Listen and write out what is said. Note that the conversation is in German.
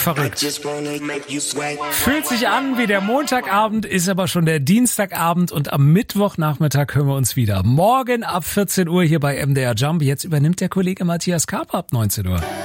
verrückt. Fühlt sich an wie der Montagabend, ist aber schon der Dienstagabend und am Mittwochnachmittag hören wir uns wieder. Morgen ab 14 Uhr hier bei MDR Jump. Jetzt übernimmt der Kollege Matthias Karp ab 19 Uhr.